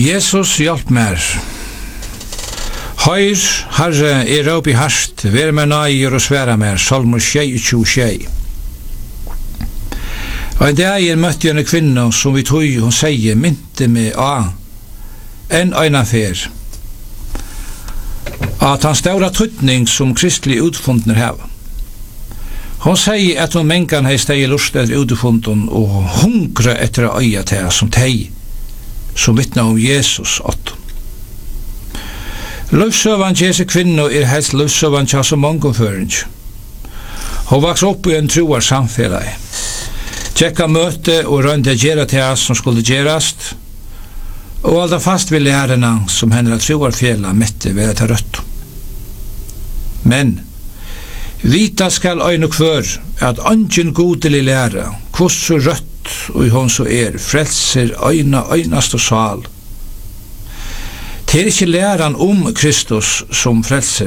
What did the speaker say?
Jesus, hjelp mer. Høyr, Herre, råp I harst, vær meg nøyer og sværa mer, Salmer 22. Og en dag møtte jeg en kvinne som vi tog, hun sier, mynte meg en fer, at han ståra tøtning som kristelig utfundner heva. Hon sier at hun mengan hei steg lust etter utfunden og hungre etter å øye til som teg, som vittna om Jesus 8. Løvsøvan Jesu kvinno helst løvsøvan tja som mongonføring. Hun vaks opp I en troar samfellag. Tjekka møte og rønde gjera til som skulle gjerast, og halda fast ved lærerna som henne troar fjela mette ved etter rødt. Men vita skal øyne kvør at angen godelig lære, hvordan rødt og hon så frelser øynast og sal. Det ikke læran om Kristus som frelser,